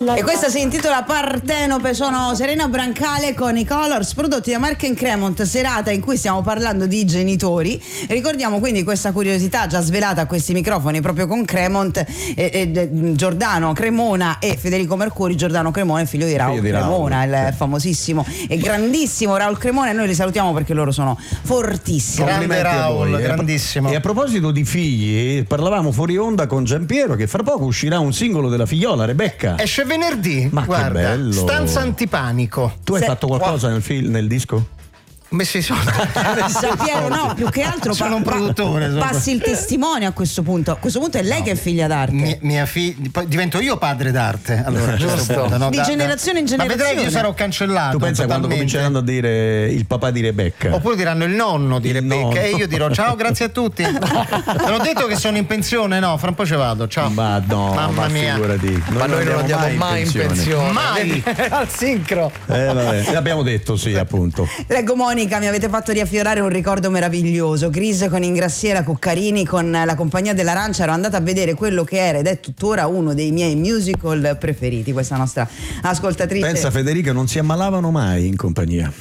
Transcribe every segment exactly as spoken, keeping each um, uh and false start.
E questa si intitola Partenope. Sono Serena Brancale con i Colors, prodotti da Mark and Cremont, serata in cui stiamo parlando di genitori. Ricordiamo quindi questa curiosità già svelata a questi microfoni proprio con Cremont, e, e, Giordano Cremona e Federico Mercuri. Giordano Cremona è figlio di Raul, figlio di Raul Cremona, il sì. famosissimo e grandissimo Raul Cremona, e noi li salutiamo perché loro sono fortissimi. Grande Raul, voi. grandissimo. E a proposito di figli, parlavamo fuori onda con Giampiero che fra poco uscirà un singolo della figliola Rebecca. Esce venerdì, ma guarda, che bello. Stanza antipanico. Tu hai Se... fatto qualcosa wow. nel, film, nel disco? Ho messo i soldi. Giampiero, no, più che altro sono pa- un produttore. Pa- passi il testimone a questo punto. A questo punto è lei no. che è figlia d'arte. Mia, mia figlia, poi divento io padre d'arte. Allora, giusto. No, di da, generazione in generazione. Ma vedrai che io sarò cancellato. Tu pensa quando cominceranno a dire il papà di Rebecca? Oppure diranno il nonno di il Rebecca nonno. E io dirò ciao, grazie a tutti. Te l'ho detto che sono in pensione, no? Fra un po' ci vado. Ciao. Ma no, mamma ma mia. Figurati. Ma noi non andiamo mai, mai in pensione. Mai al sincro. Eh, vabbè. L'abbiamo detto, sì, appunto. Leggo Monica, mi avete fatto riaffiorare un ricordo meraviglioso. Gris con Ingrassiera, Cuccarini con la Compagnia dell'Arancia. Ero andata a vedere quello che era ed è tuttora uno dei miei musical preferiti. Questa nostra ascoltatrice. Pensa, Federica, non si ammalavano mai in compagnia.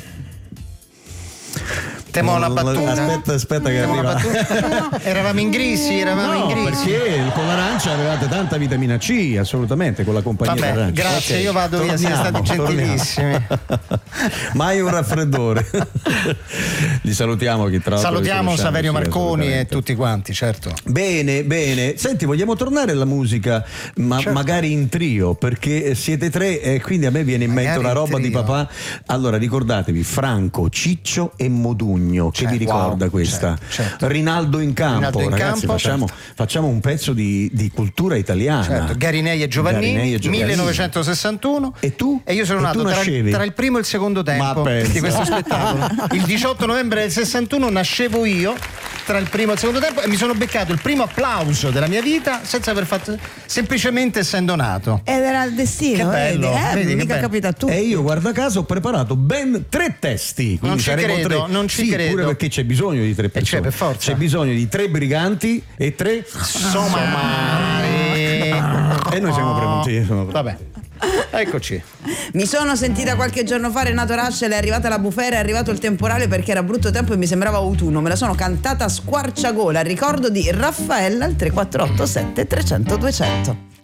Temo la battuta. Aspetta, aspetta che Temo arriva. No, eravamo in grisi, eravamo no, in grisi. Perché con l'arancia avevate tanta vitamina C, assolutamente, con la compagnia Vabbè, dell'arancia. grazie, okay. io vado via, siete stati gentilissimi. Mai un raffreddore. Li salutiamo chi tra l'altro. Salutiamo Saverio Marconi e tutti quanti, certo. Bene, bene. Senti, vogliamo tornare alla musica, ma certo. magari in trio, perché siete tre e quindi a me viene in mente una roba di papà. Allora ricordatevi Franco, Ciccio e Modugno. Che certo, vi ricorda wow, questa? Certo, certo. Rinaldo in campo, Rinaldo in ragazzi, campo, facciamo, certo. facciamo un pezzo di, di cultura italiana. Certo. Garinei e Giovannini, Garinei e Giovannini, millenovecentosessantuno. E tu? E io sono e nato tra, tra il primo e il secondo tempo di questo spettacolo. Il diciotto novembre del sessantuno nascevo io, tra il primo e il secondo tempo, e mi sono beccato il primo applauso della mia vita senza aver fatto, semplicemente essendo nato. Ed era il destino. Che bello, eh, vedi, mica che capita a tutti. E io, guarda caso, ho preparato ben tre testi. Non ci credo, tre. non ci sì, credo. Pure perché c'è bisogno di tre persone. C'è, per forza. C'è bisogno di tre briganti e tre somari. E noi siamo pronti. Vabbè. Eccoci. Mi sono sentita qualche giorno fa Renato Rascel, è arrivata la bufera, è arrivato il temporale perché era brutto tempo e mi sembrava autunno. Me la sono cantata a squarciagola. Ricordo di Raffaella al tre quattro otto sette trecento duecento.